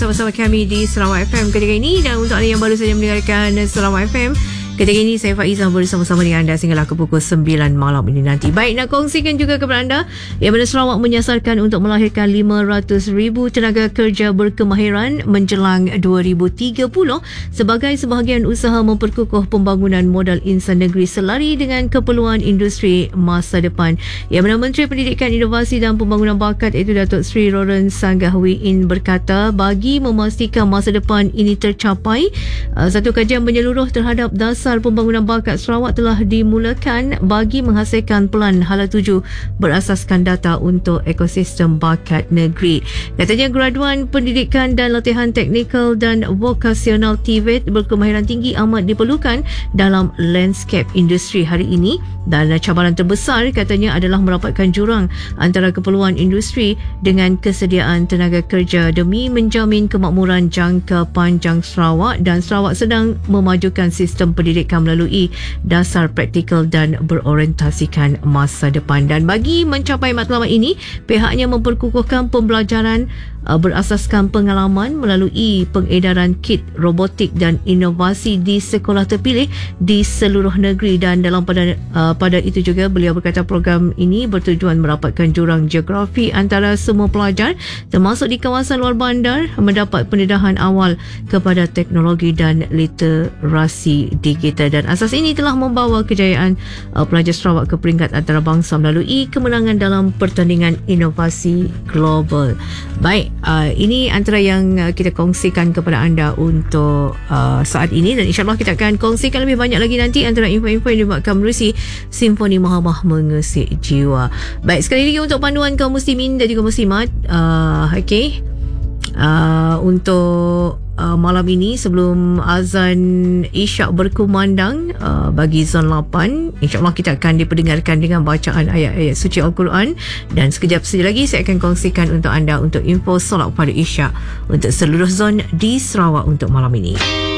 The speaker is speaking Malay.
bersama kami di Sarawak FM ketika ini. Dan untuk anda yang baru saja mendengarkan Sarawak FM, ketika ini saya Faizah bersama-sama dengan anda sehinggalah ke pukul 9 malam ini nanti. Baik, nak kongsikan juga kepada anda yang mana Sarawak menyasarkan untuk melahirkan 500,000 tenaga kerja berkemahiran menjelang 2030 sebagai sebahagian usaha memperkukuh pembangunan modal insan negeri selari dengan keperluan industri masa depan. Yang mana Menteri Pendidikan, Inovasi dan Pembangunan Bakat iaitu Datuk Seri Roran Sanggahui-In berkata, bagi memastikan masa depan ini tercapai, satu kajian menyeluruh terhadap dasar pembangunan bakat Sarawak telah dimulakan bagi menghasilkan pelan hala tuju berasaskan data untuk ekosistem bakat negeri. Katanya graduan pendidikan dan latihan teknikal dan vokasional TVET berkemahiran tinggi amat diperlukan dalam landscape industri hari ini, dan cabaran terbesar katanya adalah merapatkan jurang antara keperluan industri dengan kesediaan tenaga kerja demi menjamin kemakmuran jangka panjang Sarawak. Dan Sarawak sedang memajukan sistem pendidikan melalui dasar praktikal dan berorientasikan masa depan. Dan bagi mencapai matlamat ini, pihaknya memperkukuhkan pembelajaran berasaskan pengalaman melalui pengedaran kit robotik dan inovasi di sekolah terpilih di seluruh negeri. Dan dalam pada itu juga beliau berkata program ini bertujuan merapatkan jurang geografi antara semua pelajar termasuk di kawasan luar bandar mendapat pendedahan awal kepada teknologi dan literasi digital. Dan asas ini telah membawa kejayaan pelajar Sarawak ke peringkat antarabangsa melalui kemenangan dalam pertandingan inovasi global. Baik, ini antara yang kita kongsikan kepada anda untuk saat ini, dan insyaAllah kita akan kongsikan lebih banyak lagi nanti antara info-info yang dibuatkan melalui Simfoni Mahabah Mengesik Jiwa. Baik, sekali lagi untuk panduan kaum muslimin dan juga muslimat, untuk malam ini sebelum azan Isyak berkumandang bagi zon 8, insyaAllah kita akan diperdengarkan dengan bacaan ayat-ayat suci Al-Quran. Dan sekejap saja lagi saya akan kongsikan untuk anda untuk info solat pada Isyak untuk seluruh zon di Sarawak untuk malam ini.